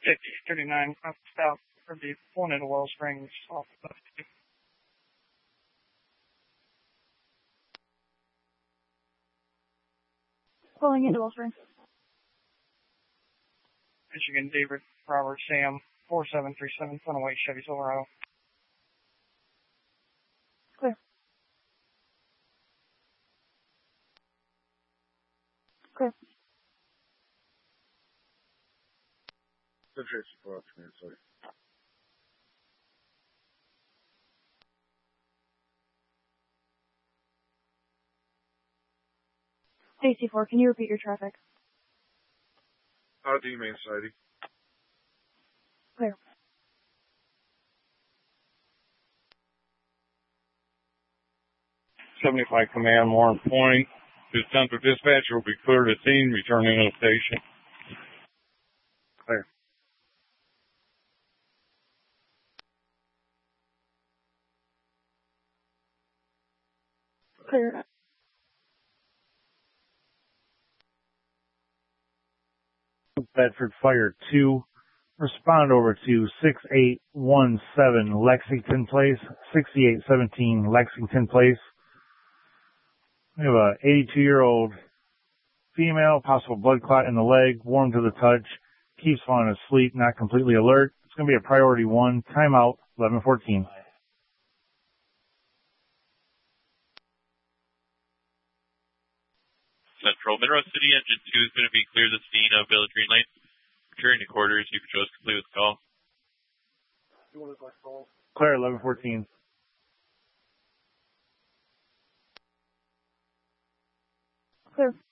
639 south for the pulling into Wells Springs off of Pulling into Wells Springs. Michigan, David, Robert, Sam, 4737, Funaway, Chevy Silverado. Clear. Clear. Sorry. Stacy 4, can you repeat your traffic? D main siding. Clear. .75 Command, Warren Point. This Central Dispatcher will be clear to scene, returning to the station. Clear. Clear. Bedford Fire 2. Respond over to 6817 Lexington Place, 6817 Lexington Place. We have a 82-year-old female, possible blood clot in the leg, warm to the touch, keeps falling asleep, not completely alert. It's going to be a priority 1, timeout, 11:14. Central Monroe City Engine 2 is going to be clear the scene of Village Green Lane. Returning to quarters, you can show us complete with the call. Clear, 11:14. Clear.